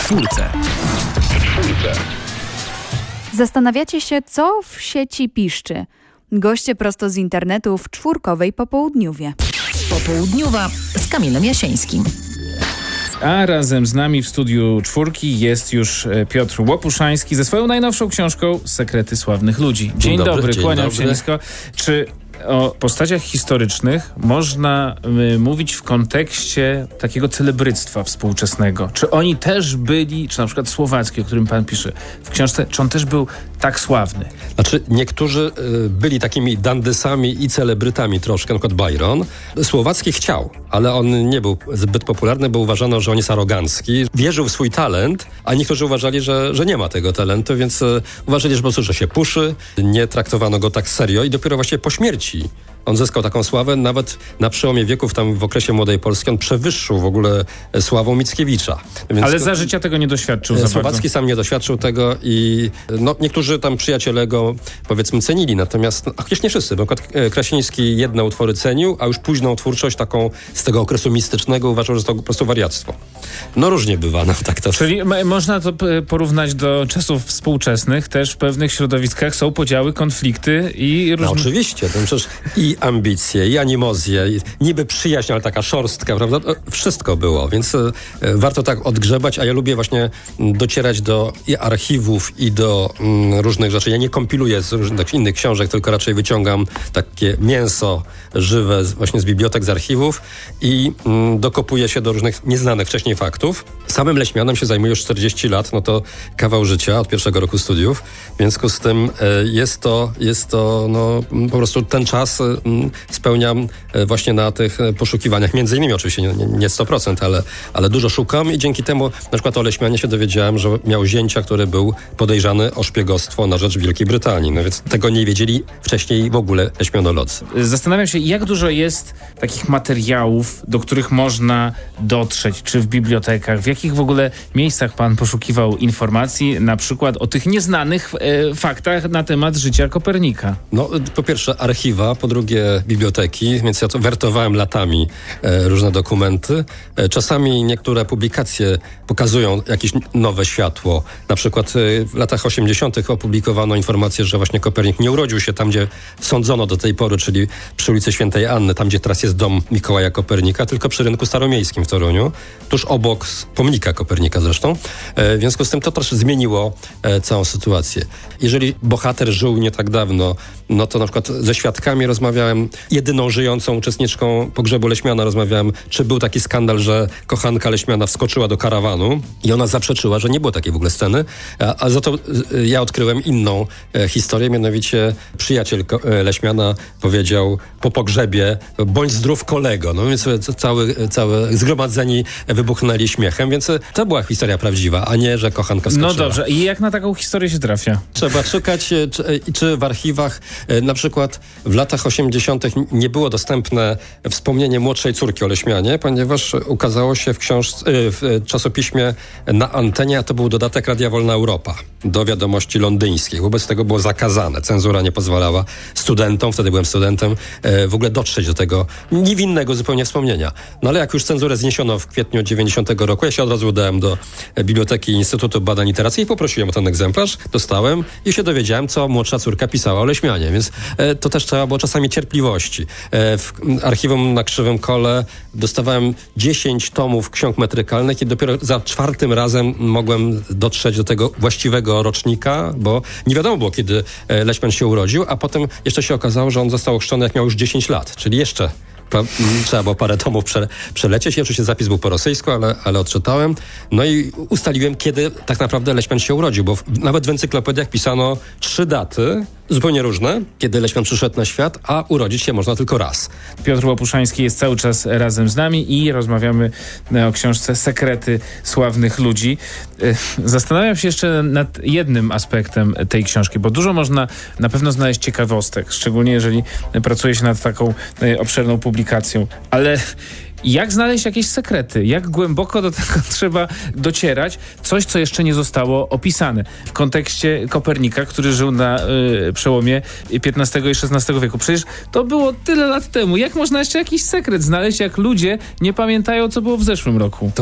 czwórce. Zastanawiacie się, co w sieci piszczy? Goście prosto z internetu w czwórkowej popołudniówie. Popołudniowa z Kamilem Jasińskim. A razem z nami w studiu czwórki jest już Piotr Łopuszański ze swoją najnowszą książką Sekrety sławnych ludzi. Dzień dobry, kłaniam się nisko. Czy o postaciach historycznych można mówić w kontekście takiego celebryctwa współczesnego? Czy oni też byli, czy na przykład Słowacki, o którym pan pisze w książce, czy on też był tak sławny? Znaczy, niektórzy byli takimi dandysami i celebrytami troszkę, na przykład Byron. Słowacki chciał, ale on nie był zbyt popularny, bo uważano, że on jest arogancki. Wierzył w swój talent, a niektórzy uważali, że nie ma tego talentu, więc uważali, że po prostu, że się puszy. Nie traktowano go tak serio i dopiero właśnie po śmierci on zyskał taką sławę, nawet na przełomie wieków, tam w okresie Młodej Polski, on przewyższył w ogóle sławą Mickiewicza. Więc ale za życia tego nie doświadczył za Słowacki bardzo. sam nie doświadczył tego i niektórzy tam przyjaciele go, powiedzmy, cenili, natomiast chociaż nie wszyscy, bo na przykład Krasiński jedne utwory cenił, a już późną twórczość taką z tego okresu mistycznego uważał, że to po prostu wariactwo. No różnie bywa, tak to. Czyli można to porównać do czasów współczesnych, też w pewnych środowiskach są podziały, konflikty i różne... No oczywiście, to przecież i ambicje, i animozje, i niby przyjaźń, ale taka szorstka, prawda? Wszystko było, więc warto tak odgrzebać, a ja lubię właśnie docierać do i archiwów, i do różnych rzeczy. Ja nie kompiluję z różnych innych książek, tylko raczej wyciągam takie mięso żywe właśnie z bibliotek, z archiwów i dokopuję się do różnych nieznanych wcześniej faktów. Samym Leśmianem się zajmuję już 40 lat, no to kawał życia od pierwszego roku studiów. W związku z tym jest to po prostu ten czas spełniam właśnie na tych poszukiwaniach. Między innymi oczywiście nie 100%, ale dużo szukam i dzięki temu na przykład o Leśmianie się dowiedziałem, że miał zięcia, który był podejrzany o szpiegostwo na rzecz Wielkiej Brytanii. No więc tego nie wiedzieli wcześniej w ogóle leśmianolodzy. Zastanawiam się, jak dużo jest takich materiałów, do których można dotrzeć, czy w bibliotekach, w jakich w ogóle miejscach pan poszukiwał informacji, na przykład o tych nieznanych faktach na temat życia Kopernika? No, po pierwsze archiwa, po drugie biblioteki, więc ja to wertowałem latami różne dokumenty. Czasami niektóre publikacje pokazują jakieś nowe światło. Na przykład w latach 80. opublikowano informację, że właśnie Kopernik nie urodził się tam, gdzie sądzono do tej pory, czyli przy ulicy Świętej Anny, tam gdzie teraz jest dom Mikołaja Kopernika, tylko przy Rynku Staromiejskim w Toruniu, tuż obok pomnika Kopernika zresztą. W związku z tym to troszkę zmieniło całą sytuację. Jeżeli bohater żył nie tak dawno, no to na przykład ze świadkami rozmawiałem, jedyną żyjącą uczestniczką pogrzebu Leśmiana rozmawiałem, czy był taki skandal, że kochanka Leśmiana wskoczyła do karawanu i ona zaprzeczyła, że nie było takiej w ogóle sceny, a za to ja odkryłem inną historię, mianowicie przyjaciel Leśmiana powiedział po pogrzebie: bądź zdrów, kolego. No więc całe zgromadzeni wybuchnęli śmiechem, więc to była historia prawdziwa, a nie, że kochanka wskoczyła. No dobrze, i jak na taką historię się trafia? Trzeba szukać, czy w archiwach, na przykład w latach 80. nie było dostępne wspomnienie młodszej córki o Leśmianie, ponieważ ukazało się w czasopiśmie Na Antenie, a to był dodatek Radia Wolna Europa do wiadomości londyńskich. Wobec tego było zakazane. Cenzura nie pozwalała studentom, wtedy byłem studentem, w ogóle dotrzeć do tego niewinnego zupełnie wspomnienia. No ale jak już cenzurę zniesiono w kwietniu 90 roku, ja się od razu udałem do Biblioteki Instytutu Badań Literackich i poprosiłem o ten egzemplarz, dostałem i się dowiedziałem, co młodsza córka pisała o Leśmianie, więc to też trzeba było czasami cierpliwości. W archiwum na Krzywym Kole dostawałem 10 tomów ksiąg metrykalnych i dopiero za 4. razem mogłem dotrzeć do tego właściwego rocznika, bo nie wiadomo było, kiedy Leśmian się urodził, a potem jeszcze się okazało, że on został ochrzczony, jak miał już 10 lat, czyli jeszcze trzeba było parę tomów przelecieć. I oczywiście zapis był po rosyjsku, ale odczytałem. No i ustaliłem, kiedy tak naprawdę Leśmian się urodził, bo nawet w encyklopediach pisano 3 daty, zupełnie różne, kiedy Leśmian przyszedł na świat, a urodzić się można tylko raz. Piotr Łopuszański jest cały czas razem z nami i rozmawiamy o książce Sekrety sławnych ludzi. Zastanawiam się jeszcze nad jednym aspektem tej książki, bo dużo można na pewno znaleźć ciekawostek, szczególnie jeżeli pracuje się nad taką obszerną publikacją, ale jak znaleźć jakieś sekrety? Jak głęboko do tego trzeba docierać? Coś, co jeszcze nie zostało opisane. W kontekście Kopernika, który żył na przełomie XV i XVI wieku. Przecież to było tyle lat temu. Jak można jeszcze jakiś sekret znaleźć, jak ludzie nie pamiętają, co było w zeszłym roku?